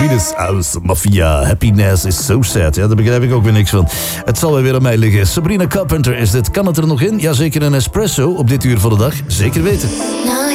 Swedish House Mafia. Happiness is so sad. Ja, daar begrijp ik ook weer niks van. Het zal wel weer aan mij liggen. Sabrina Carpenter is dit. Kan het er nog in? Jazeker, een espresso op dit uur van de dag. Zeker weten.